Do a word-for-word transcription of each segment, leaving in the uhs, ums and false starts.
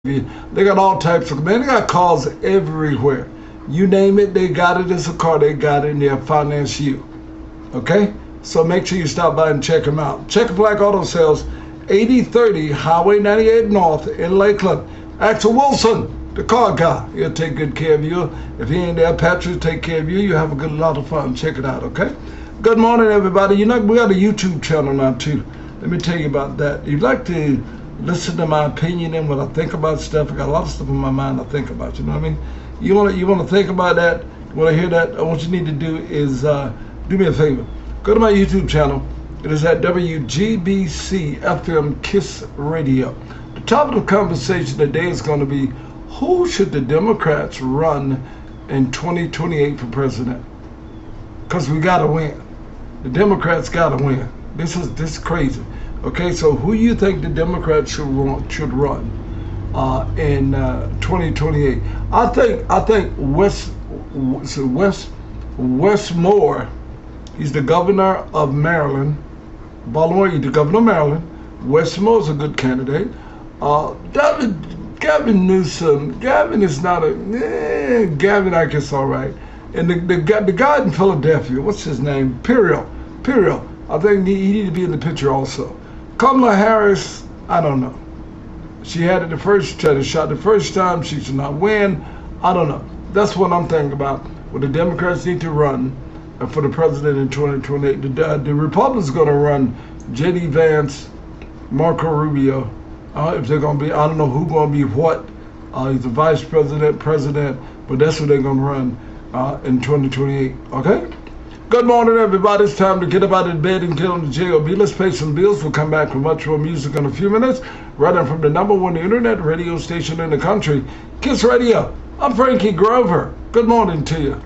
They got all types of, man, they got cars everywhere. You name it, they got it. It's a car, they got it, and they'll finance you. Okay? So make sure you stop by and check them out. Check Black Auto Sales, eighty thirty Highway ninety-eight North in Lakeland. Axel Wilson, the car guy. He'll take good care of you. If he ain't there, Patrick will take care of you. You have a good lot of fun. Check it out, okay? Good morning, everybody. You know, we got a YouTube channel now, too. Let me tell you about that. If you'd like to listen to my opinion and what I think about stuff, I got a lot of stuff in my mind I think about, you know what I mean? You want to you want to think about that, you want to hear that, what you need to do is uh, do me a favor. Go to my YouTube channel. It is at W G B C F M Kiss Radio. The topic of the conversation today is going to be, who should the Democrats run in twenty twenty-eight for president? Because we got to win. The Democrats got to win. This is this is crazy. Okay, so who you think the Democrats should run, should run uh, in uh, twenty twenty-eight? I think I think West so West Wes Moore. He's the governor of Maryland. Baltimore, he's the governor of Maryland. Wes Moore's a good candidate. Uh, Gavin, Gavin Newsom. Gavin is not a. Eh, Gavin, I guess, all right. And the the guy, the guy in Philadelphia. What's his name? Puriel. Puriel. I think he, he need to be in the picture also. Kamala Harris, I don't know. She had it the first had a shot the first time. She should not win. I don't know. That's what I'm thinking about. What the Democrats need to run for the president in twenty twenty-eight. The, the Republicans are going to run J D Vance, Marco Rubio. Uh, if they're going to be, I don't know who's going to be what. Uh, he's the vice president, president, but that's what they're going to run uh, in twenty twenty-eight. Okay? Good morning, everybody. It's time to get up out of bed and get on the J O B. Let's pay some bills. We'll come back with much more music in a few minutes. Right on from the number one internet radio station in the country, Kiss Radio. I'm Frankie Grover. Good morning to you.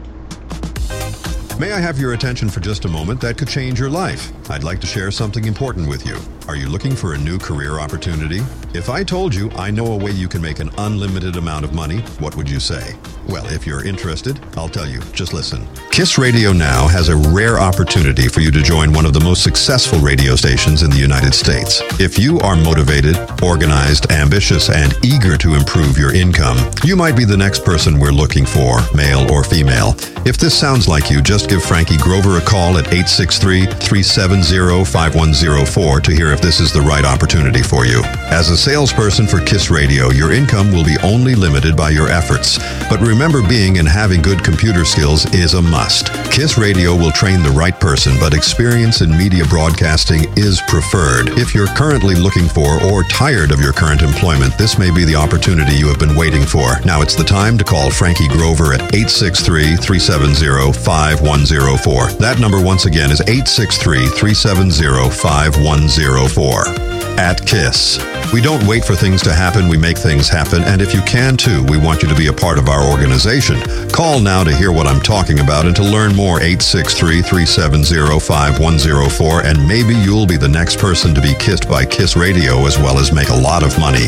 May I have your attention for just a moment? That could change your life. I'd like to share something important with you. Are you looking for a new career opportunity? If I told you I know a way you can make an unlimited amount of money, what would you say? Well, if you're interested, I'll tell you. Just listen. Kiss Radio Now has a rare opportunity for you to join one of the most successful radio stations in the United States. If you are motivated, organized, ambitious, and eager to improve your income, you might be the next person we're looking for, male or female. If this sounds like you, just give Frankie Grover a call at eight six three, three seven zero, five one zero four to hear if this is the right opportunity for you. As a salesperson for Kiss Radio, your income will be only limited by your efforts. But remember, being and having good computer skills is a must. Kiss Radio will train the right person, but experience in media broadcasting is preferred. If you're currently looking for or tired of your current employment, this may be the opportunity you have been waiting for. Now it's the time to call Frankie Grover at eight six three, three seven zero, five one zero four. That number once again is eight six three, three seven zero, five one zero four. At Kiss, we don't wait for things to happen, we make things happen, and if you can too, we want you to be a part of our organization. Call now to hear what I'm talking about and to learn more, eight six three, three seven zero, five one zero four, and maybe you'll be the next person to be kissed by Kiss Radio as well as make a lot of money.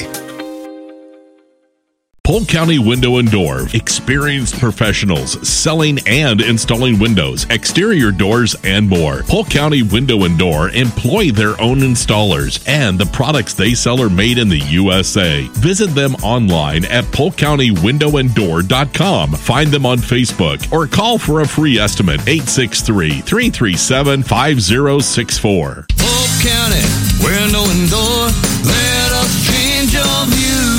Polk County Window and Door. Experienced professionals selling and installing windows, exterior doors, and more. Polk County Window and Door employ their own installers, and the products they sell are made in the U S A. Visit them online at polk county window and door dot com. Find them on Facebook or call for a free estimate, eight six three, three three seven, five zero six four. Polk County Window and Door, let us change your view.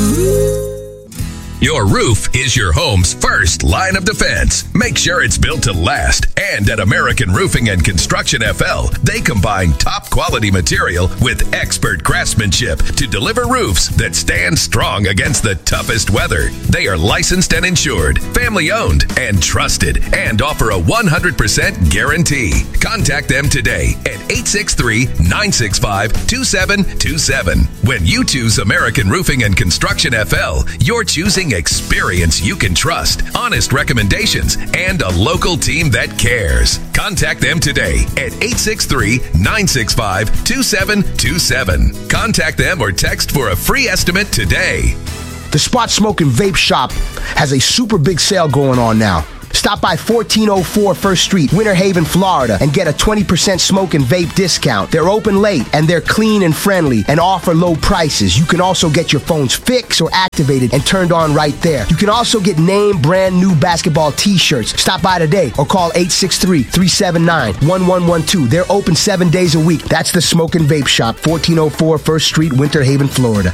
Your roof is your home's first line of defense. Make sure it's built to last. And at American Roofing and Construction F L, they combine top quality material with expert craftsmanship to deliver roofs that stand strong against the toughest weather. They are licensed and insured, family owned and trusted, and offer a one hundred percent guarantee. Contact them today at eight six three, nine six five, two seven two seven. When you choose American Roofing and Construction F L, you're choosing experience you can trust, honest recommendations, and a local team that cares. Contact them today at eight six three, nine six five, two seven two seven. Contact them or text for a free estimate today. The Spot Smoke and Vape Shop has a super big sale going on now. Stop by fourteen oh four First Street, Winter Haven, Florida, and get a twenty percent smoke and vape discount. They're open late, and they're clean and friendly, and offer low prices. You can also get your phones fixed or activated and turned on right there. You can also get name brand new basketball t-shirts. Stop by today or call eight six three, three seven nine, one one one two. They're open seven days a week. That's the Smoke and Vape Shop, fourteen oh four First Street, Winter Haven, Florida.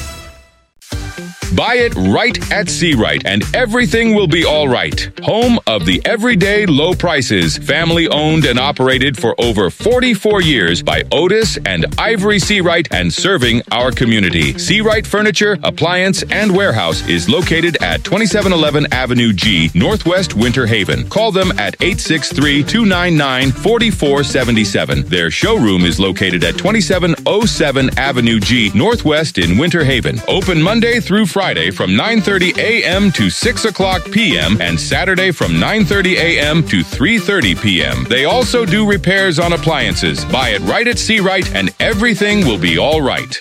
Buy it right at C-Rite and everything will be all right. Home of the everyday low prices. Family owned and operated for over forty-four years by Otis and Ivory C-Rite and serving our community. C-Rite Furniture, Appliance, and Warehouse is located at twenty-seven eleven Avenue G, Northwest Winter Haven. Call them at eight six three, two nine nine, four four seven seven. Their showroom is located at twenty-seven oh seven Avenue G, Northwest in Winter Haven. Open Monday through Friday. Friday from nine thirty a.m. to six o'clock p.m. and Saturday from nine thirty a.m. to three thirty p.m. They also do repairs on appliances. Buy it right at C-Rite and everything will be all right.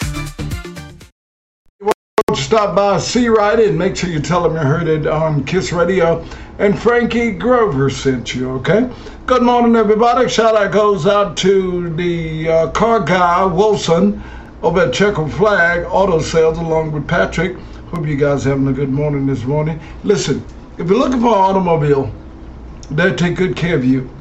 Stop by C-Rite and make sure you tell them you heard it on Kiss Radio and Frankie Grover sent you, okay? Good morning, everybody. Shout out goes out to the uh, car guy, Wilson, over at Checker Flag Auto Sales along with Patrick. Hope you guys having a good morning this morning. Listen, if you're looking for an automobile, they'll take good care of you.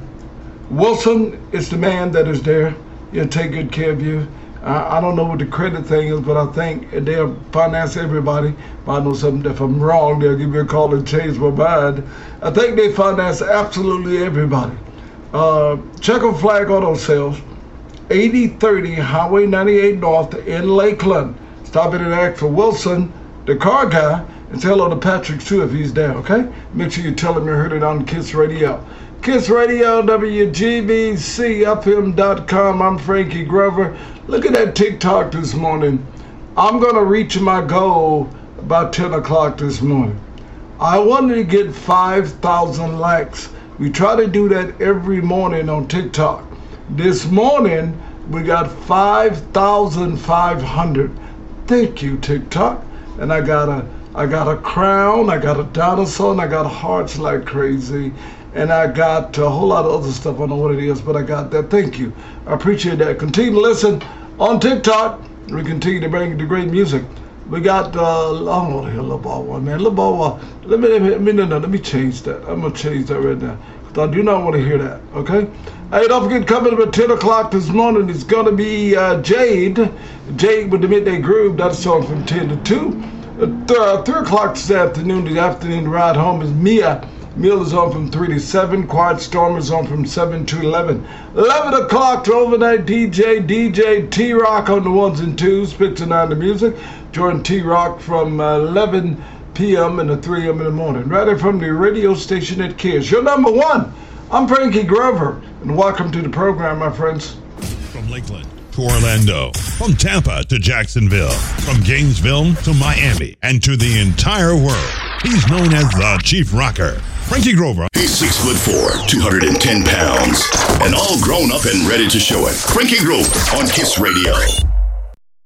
Wilson is the man that is there. He'll take good care of you. I, I don't know what the credit thing is, but I think they'll finance everybody. I know something. If I'm wrong, they'll give me a call and change my mind. I think they finance absolutely everybody. Uh, Checker Flag Auto Sales, eighty thirty Highway ninety-eight North in Lakeland. Stop in and ask for Wilson, the car guy, and say hello to Patrick too if he's there, okay? Make sure you tell him you heard it on Kiss Radio. Kiss Radio, W G B C F M dot com. I'm Frankie Grover. Look at that TikTok this morning. I'm going to reach my goal about ten o'clock this morning. I wanted to get five thousand likes. We try to do that every morning on TikTok. This morning, we got five thousand five hundred. Thank you, TikTok. And I got a I got a crown, I got a dinosaur, and I got hearts like crazy. And I got a whole lot of other stuff. I don't know what it is, but I got that. Thank you. I appreciate that. Continue to listen on TikTok. We continue to bring the great music. We got, uh, I don't want to hear Lil Bow Wow, man. Lil Bow Wow, let me, let me, no, no, let me change that. I'm going to change that right now. I do not want to hear that, okay? Hey, don't forget, coming up at ten o'clock this morning, it's going to be uh, Jade. Jade with the Midday Groove. That's on from ten to two. At uh, three o'clock this afternoon, the afternoon ride home is Mia. Mia is on from three to seven. Quiet Storm is on from seven to eleven. eleven o'clock to overnight D J, D J T-Rock on the ones and twos, pitching on the music. Join T-Rock from uh, eleven p.m. and to three a.m. in the morning. Right there from the radio station at Kiss. You're number one. I'm Frankie Grover, and welcome to the program, my friends. From Lakeland to Orlando, from Tampa to Jacksonville, from Gainesville to Miami, and to the entire world. He's known as the Chief Rocker, Frankie Grover. He's six foot four, two hundred ten pounds, and all grown up and ready to show it. Frankie Grover on Kiss Radio.